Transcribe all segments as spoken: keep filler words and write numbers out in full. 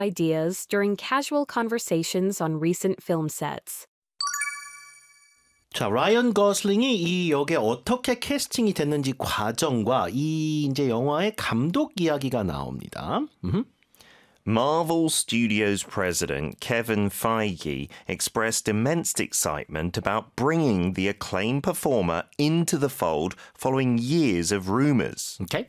ideas during casual conversations on recent film sets. 자, 라이언 거슬링이 이 역에 어떻게 캐스팅이 됐는지 과정과 이 이제 영화의 감독 이야기가 나옵니다. 음흠. Marvel Studios president Kevin Feige expressed immense excitement about bringing the acclaimed performer into the fold following years of rumors. 오케이.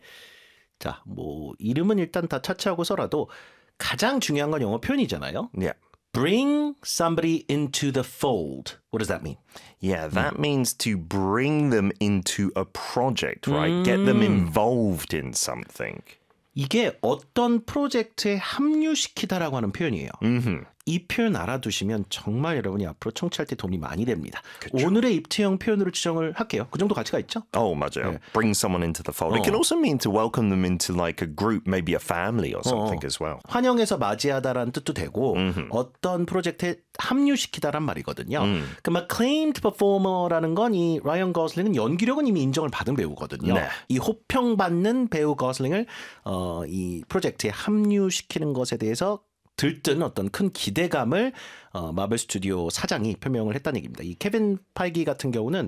자, 뭐 이름은 일단 다 차치하고서라도 가장 중요한 건 영어 표현이잖아요. Yeah. Bring somebody into the fold. What does that mean? Yeah, that mm. means to bring them into a project, right? Mm. Get them involved in something. 이게 어떤 프로젝트에 합류시키다라고 하는 표현이에요. Mm-hmm. 이 표현 알아두시면 정말 여러분이 앞으로 청취할 때 도움이 많이 됩니다. 그쵸. 오늘의 입체형 표현으로 지정을 할게요. 그 정도 가치가 있죠? Oh, 맞아요. 네. Bring someone into the fold. 어. It can also mean to welcome them into like a group, maybe a family or something 어. as well. 환영해서 맞이하다라는 뜻도 되고 음흠. 어떤 프로젝트에 합류시키다란 말이거든요. 음. 그럼 acclaimed performer라는 건 이 라이언 거슬링은 연기력은 이미 인정을 받은 배우거든요. 네. 이 호평받는 배우 거슬링을 어, 이 프로젝트에 합류시키는 것에 대해서 들뜬 어떤 큰 기대감을 어, 마블 스튜디오 사장이 표명을 했다는 얘기입니다. 이 케빈 파이기 같은 경우는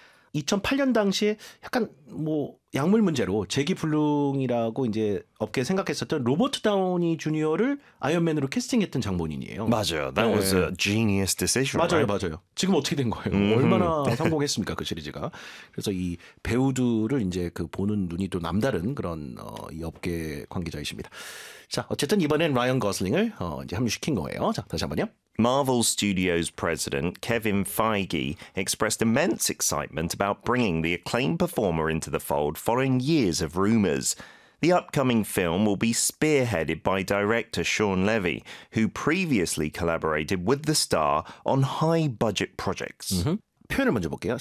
이천팔 년 당시에 약간 뭐 약물 문제로 재기 불능이라고 이제 업계에 생각했었던 로버트 다우니 주니어를 아이언맨으로 캐스팅했던 장본인이에요. 맞아요. That 네. was a genius decision. 맞아요, right? 맞아요. 지금 어떻게 된 거예요? 음. 얼마나 성공했습니까, 그 시리즈가? 그래서 이 배우들을 이제 그 보는 눈이 또 남다른 그런 어, 이 업계 관계자이십니다. 자, 어쨌든 이번엔 라이언 거슬링을 어, 이제 합류시킨 거예요. 자, 다시 한번요. Marvel Studios president Kevin Feige expressed immense excitement about bringing the acclaimed performer into the fold following years of rumors. The upcoming film will be spearheaded by director Sean Levy, who previously collaborated with the star on high-budget projects. 음흠. 표현을 먼저 볼게요.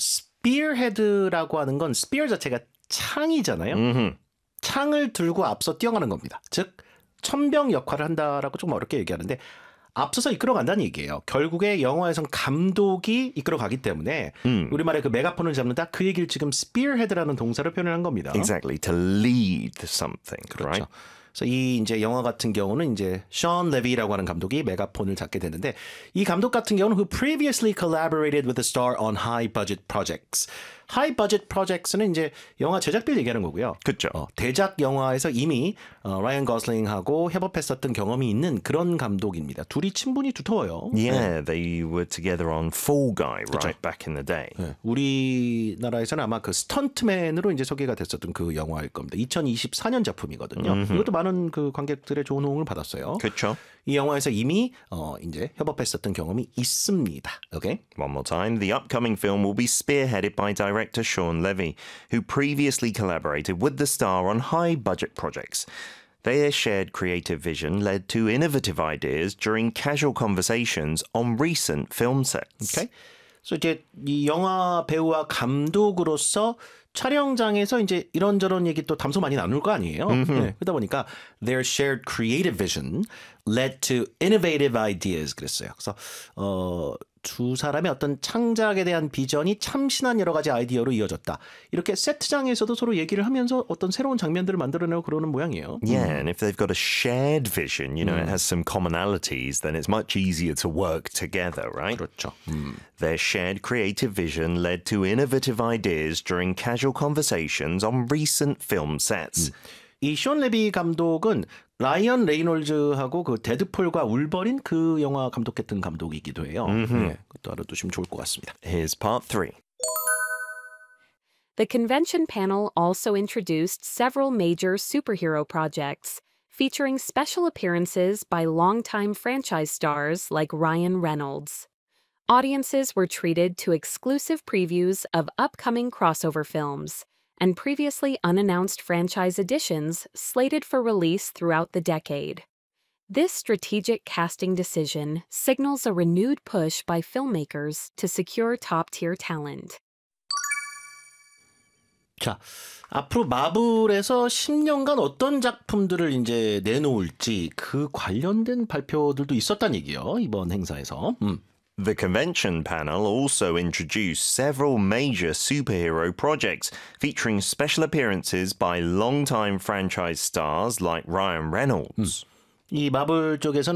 spearhead라고 하는 건 spear 자체가 창이잖아요. 음흠. 창을 들고 앞서 뛰어가는 겁니다. 즉 천병 역할을 한다라고 좀 어렵게 얘기하는데 앞서서 이끌어간다는 얘기예요. 결국에 영화에선 감독이 이끌어가기 때문에 음. 우리말에 그 메가폰을 잡는다 그 얘기를 지금 spearhead라는 동사로 표현을 한 겁니다. Exactly, to lead something, 그렇죠. right? 그래서 이 이제 영화 같은 경우는 이제 션 레비라고 하는 감독이 메가폰을 잡게 되는데 이 감독 같은 경우는 who previously collaborated with the star on high budget projects. high budget projects는 이제 영화 제작비를 얘기하는 거고요. 그렇죠. 어, 대작 영화에서 이미 어, 라이언 거슬링하고 협업했었던 경험이 있는 그런 감독입니다. 둘이 친분이 두터워요. Yeah, 네. they were together on Fall Guy, right, 그쵸. back in the day. 네, 우리나라에서는 아마 그 스턴트맨으로 이제 소개가 됐었던 그 영화일 겁니다. 이천이십사 년 작품이거든요. 음흠. 이것도 많은 그 관객들의 좋은 호응을 받았어요. 그렇죠. 이 영화에서 이미 어, 이제 협업했었던 경험이 있습니다. Okay? One more time. The upcoming film will be spearheaded by director Sean Levy, who previously collaborated with the star on high-budget projects. Their shared creative vision led to innovative ideas during casual conversations on recent film sets. Okay? 그래서 이제 이 영화 배우와 감독으로서 촬영장에서 이제 이런저런 얘기 또 담소 많이 나눌 거 아니에요. 네, 그러다 보니까 their shared creative vision led to innovative ideas 그랬어요. 그래서 어, 두 사람의 어떤 창작에 대한 비전이 참신한 여러 가지 아이디어로 이어졌다. 이렇게 세트장에서도 서로 얘기를 하면서 어떤 새로운 장면들을 만들어내고 그러는 모양이에요. Yeah, and if they've got a shared vision, you know, it has some commonalities, then it's much easier to work together, right? 그렇죠. 음. Their shared creative vision led to innovative ideas during casual conversations on recent film sets. 음. 이 션 레비 감독은 라이언 레이놀즈하고 그 데드풀과 울버린 그 영화 감독했던 감독이기도 해요. 네, 그것도 알아두시면 좋을 것 같습니다. Here's part three. The convention panel also introduced several major superhero projects, featuring special appearances by longtime franchise stars like Ryan Reynolds. Audiences were treated to exclusive previews of upcoming crossover films and previously unannounced franchise additions slated for release throughout the decade. This strategic casting decision signals a renewed push by filmmakers to secure top-tier talent. 자, 앞으로 마블에서 십 년간 어떤 작품들을 이제 내놓을지 그 관련된 발표들도 있었다는 얘기요. 이번 행사에서. 음. The convention panel also introduced several major superhero projects featuring special appearances by longtime franchise stars like Ryan Reynolds. 음. 이 마블 쪽에서는